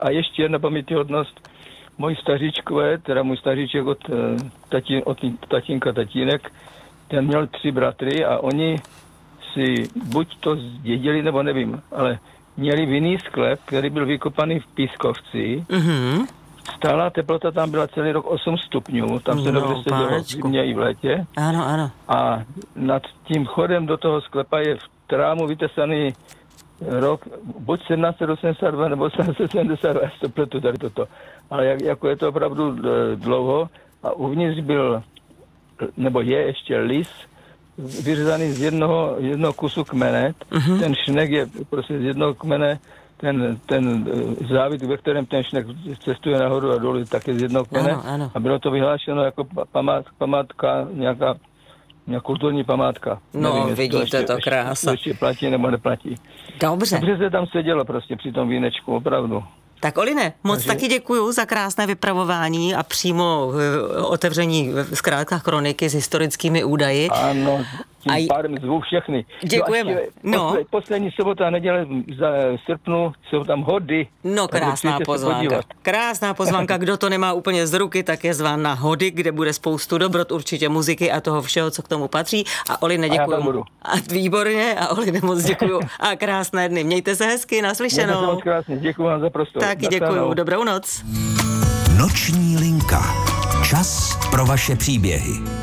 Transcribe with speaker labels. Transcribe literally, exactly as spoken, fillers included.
Speaker 1: A ještě jedna pamětihodnost. Moji staříčkové, teda můj staříček od, tatín, od tatínka tatínek, ten měl tři bratry a oni si buď to zdědili, nebo nevím, ale měli vinný sklep, který byl vykopaný v Pískovci. Mm-hmm. Stálá teplota tam byla celý rok osm stupňů, tam se no, dobře sedělo v zimě i v létě.
Speaker 2: Ano, ano.
Speaker 1: A nad tím chodem do toho sklepa je v trámu vytesaný rok, buď sedmnáct set osmdesát dva nebo sedmnáct set sedmdesát dva, já to pletu tady toto. Ale jak, jako je to opravdu dlouho a uvnitř byl, nebo je ještě lis, vyřezaný z jednoho, jednoho kusu kmene. Uh-huh. Ten šnek je prostě z jednoho kmene, ten, ten závit, ve kterém ten šnek cestuje nahoru a dolů, také z jednoho kmene.
Speaker 2: Ano, ano.
Speaker 1: A bylo to vyhlášeno jako památ, památka, nějaká, nějaká kulturní památka.
Speaker 2: No, nevím, vidíte, to, ještě,
Speaker 1: to
Speaker 2: krása.
Speaker 1: To ještě platí nebo neplatí.
Speaker 2: Dobře.
Speaker 1: Dobře se tam sedělo prostě při tom vínečku, opravdu.
Speaker 2: Tak Oline, moc
Speaker 1: Takže...
Speaker 2: taky děkuju za krásné vypravování a přímo otevření v zkrátkách kroniky s historickými údaji.
Speaker 1: Ano, tím a... pádem zvu všechny.
Speaker 2: Děkujeme.
Speaker 1: No, no. Posle, poslední sobota a neděle za srpnu jsou tam hody.
Speaker 2: No, krásná pozvánka. Krásná pozvánka. Kdo to nemá úplně z ruky, tak je zván na hody, kde bude spoustu dobrot, určitě muziky a toho všeho, co k tomu patří. A Oline, děkuju. A, a výborně a Oline, moc děkuju. A krásné dny. Mějte se hezky, naslyšenou.
Speaker 1: Mějte se moc krásně. Děkuju vám za prostor.
Speaker 2: Taky děkuju. Dobrou noc.
Speaker 3: Noční linka. Čas pro vaše příběhy.